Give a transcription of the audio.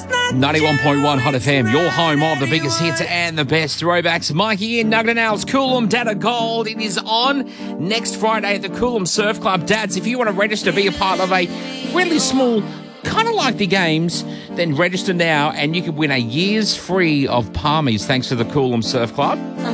91.1 Hot FM, your home of the biggest hits and the best throwbacks. Mikey in Nugget Owls, Coolum Dad of Gold. It is on next Friday at the Coolum Surf Club. Dads, if you want to register, be a part of a really small, kind of like the games, then register now and you could win a year's free of palmies thanks to the Coolum Surf Club.